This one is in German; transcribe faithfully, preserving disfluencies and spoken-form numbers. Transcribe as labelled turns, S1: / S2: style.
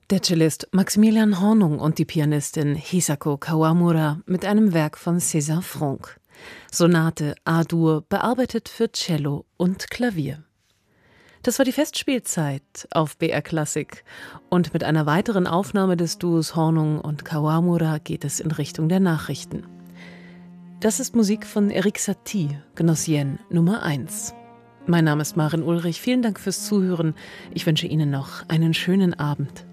S1: Der Cellist Maximilian Hornung und die Pianistin Hisako Kawamura mit einem Werk von César Franck. Sonate A-Dur, bearbeitet für Cello und Klavier. Das war die Festspielzeit auf B R Klassik. Und mit einer weiteren Aufnahme des Duos Hornung und Kawamura geht es in Richtung der Nachrichten. Das ist Musik von Erik Satie, Gnossienne Nummer eins. Mein Name ist Maren Ulrich. Vielen Dank fürs Zuhören. Ich wünsche Ihnen noch einen schönen Abend.